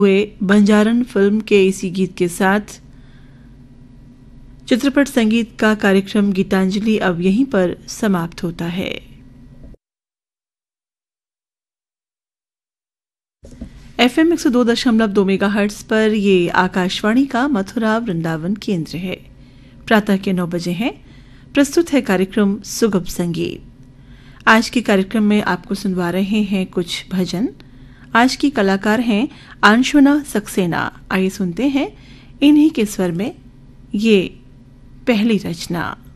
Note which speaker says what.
Speaker 1: हुए बंजारन फिल्म के इसी गीत के साथ चित्रपट संगीत का कार्यक्रम गीतांजलि अब यहीं पर समाप्त होता है। FM 102.2 मेगाहर्ट्ज पर ये आकाशवाणी का मथुरा वृंदावन केंद्र है। प्रातः के 9 बजे हैं। प्रस्तुत है कार्यक्रम सुगम संगीत। आज के कार्यक्रम में आपको सुनवा रहे हैं कुछ भजन। आज की कलाकार हैं अंशुना सक्सेना। आइए सुनते हैं इन्हीं के स्वर में ये पहली रचना।